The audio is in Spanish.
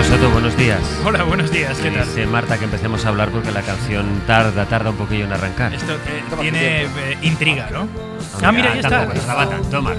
Soto, buenos días. Hola, buenos días, ¿qué tal? Dice Marta que empecemos a hablar porque la canción tarda un poquillo en arrancar. Esto tiene intriga, ¿no? Ah, Mira, ya está. Toma,